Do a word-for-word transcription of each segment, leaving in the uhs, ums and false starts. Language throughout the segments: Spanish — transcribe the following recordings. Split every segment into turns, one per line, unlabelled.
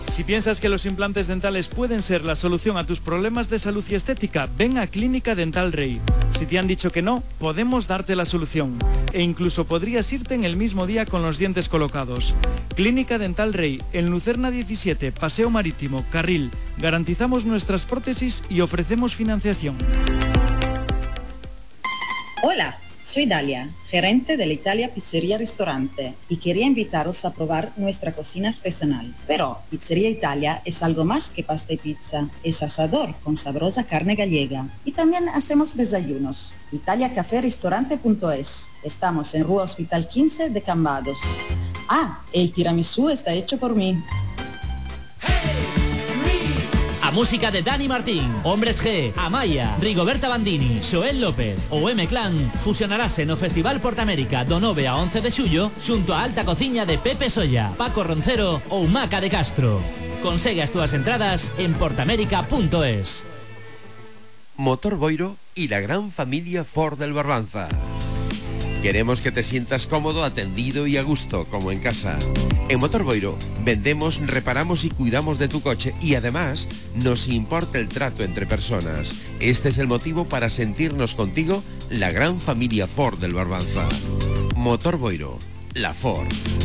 Si piensas que los implantes dentales pueden ser la solución a tus problemas de salud y estética, ven a Clínica Dental Rey. Si te han dicho que no, podemos darte la solución. E incluso podrías irte en el mismo día con los dientes colocados. Clínica Dental Rey, en Lucerna diecisiete, Paseo Marítimo, Carril. Garantizamos nuestras prótesis y ofrecemos financiación.
Hola, soy Dalia, gerente de la Italia Pizzería Restaurante, y quería invitaros a probar nuestra cocina artesanal. Pero Pizzería Italia es algo más que pasta y pizza, es asador con sabrosa carne gallega. Y también hacemos desayunos. italia café restaurante punto es. Estamos en Rua Hospital quince de Cambados. Ah, el tiramisú está hecho por mí.
A música de Dani Martín, Hombres G, Amaya, Rigoberta Bandini, Xoel López ou M-Clan fusionarase no Festival Portamérica do nove a once de xullo xunto a alta cociña de Pepe Solla, Paco Roncero ou Maca de Castro. Consegue as túas entradas en portamérica punto es.
Motor Boiro y la gran familia Ford del Barbanza. Queremos que te sientas cómodo, atendido y a gusto, como en casa. En Motor Boiro vendemos, reparamos y cuidamos de tu coche y además nos importa el trato entre personas. Este es el motivo para sentirnos contigo la gran familia Ford del Barbanza. Motor Boiro, la Ford.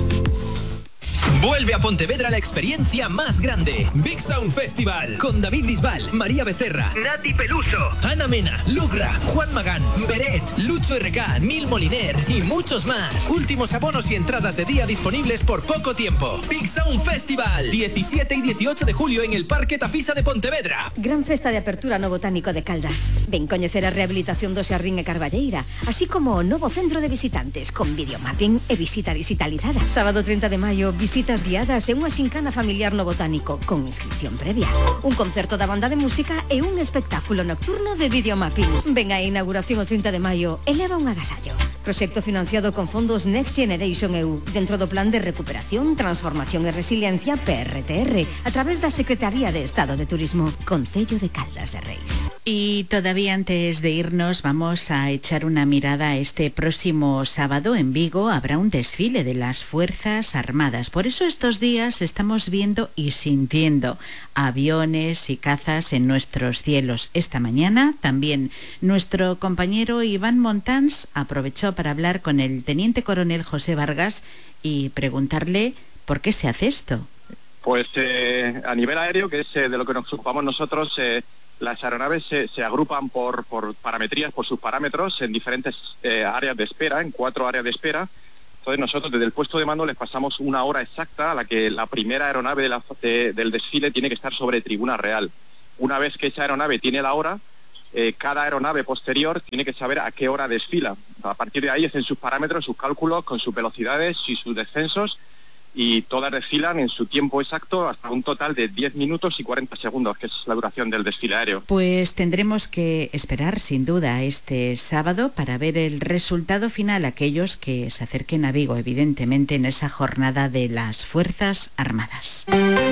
Vuelve a Pontevedra la experiencia más grande. Big Sound Festival. Con David Bisbal, María Becerra, Nati Peluso, Ana Mena, Lugra, Juan Magán, Beret, Lucho R K, Neil Moliner y muchos más. Últimos abonos y entradas de día disponibles por poco tiempo. Big Sound Festival. diecisiete y dieciocho de julio en el Parque Tafisa de Pontevedra.
Gran festa de apertura no botánico de Caldas. Ven coñecer a rehabilitación do Xardín e Carballeira, así como o novo centro de visitantes con videomapping e visita digitalizada. Sábado trinta de maio, visitas guiadas e unha xincana familiar no botánico con inscripción previa. Un concerto da banda de música e un espectáculo nocturno de videomapping. Ven a inauguración o trinta de maio e leva un agasallo. Proxecto financiado con fondos Next Generation E U dentro do Plan de Recuperación, Transformación e Resiliencia P R T R a través da Secretaría de Estado de Turismo, Concello de Caldas de Reis.
Y todavía antes de irnos vamos a echar una mirada a este próximo sábado en Vigo. Habrá un desfile de las Fuerzas Armadas. Por eso estos días estamos viendo y sintiendo aviones y cazas en nuestros cielos. Esta mañana también nuestro compañero Iván Montans aprovechó para hablar con el teniente coronel José Vargas y preguntarle por qué se hace esto.
Pues eh, a nivel aéreo, que es eh, de lo que nos ocupamos nosotros, eh, las aeronaves se, se agrupan por, por parametrías, por sus parámetros, en diferentes eh, áreas de espera, en cuatro áreas de espera. Entonces nosotros desde el puesto de mando les pasamos una hora exacta a la que la primera aeronave de la, de, del desfile tiene que estar sobre tribuna real. Una vez que esa aeronave tiene la hora, eh, cada aeronave posterior tiene que saber a qué hora desfila. A partir de ahí hacen sus parámetros, sus cálculos con sus velocidades y sus descensos, y todas desfilan en su tiempo exacto hasta un total de diez minutos y cuarenta segundos, que es la duración del desfile aéreo.
Pues tendremos que esperar sin duda este sábado para ver el resultado final, aquellos que se acerquen a Vigo, evidentemente, en esa jornada de las Fuerzas Armadas.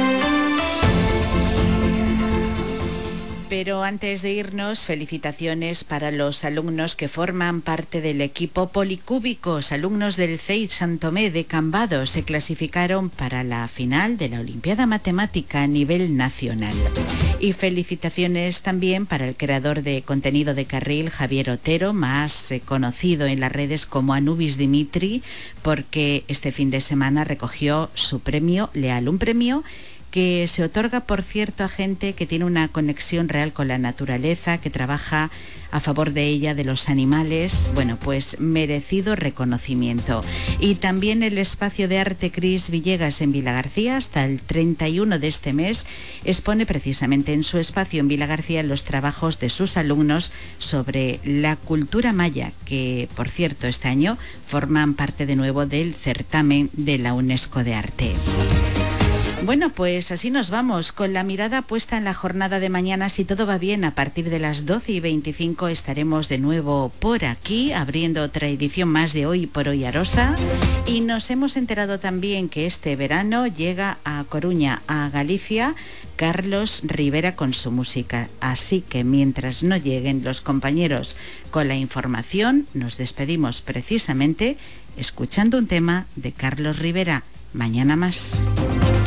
Pero antes de irnos, felicitaciones para los alumnos que forman parte del equipo Policúbicos. Alumnos del C E I Sant Tomé de Cambados se clasificaron para la final de la Olimpiada Matemática a nivel nacional. Y felicitaciones también para el creador de contenido de Carril, Javier Otero, más eh, conocido en las redes como Anubis Dimitri, porque este fin de semana recogió su premio Leal, un premio que se otorga, por cierto, a gente que tiene una conexión real con la naturaleza, que trabaja a favor de ella, de los animales. Bueno, pues merecido reconocimiento. Y también el espacio de arte Cris Villegas en Vilagarcía, hasta el treinta y uno de este mes, expone precisamente en su espacio en Vilagarcía los trabajos de sus alumnos sobre la cultura maya, que, por cierto, este año forman parte de nuevo del certamen de la UNESCO de Arte. Bueno, pues así nos vamos, con la mirada puesta en la jornada de mañana. Si todo va bien, a partir de las doce y veinticinco estaremos de nuevo por aquí, abriendo otra edición más de Hoy por Hoy Arosa. Y nos hemos enterado también que este verano llega a Coruña, a Galicia, Carlos Rivera con su música. Así que mientras no lleguen los compañeros con la información, nos despedimos precisamente escuchando un tema de Carlos Rivera. Mañana más.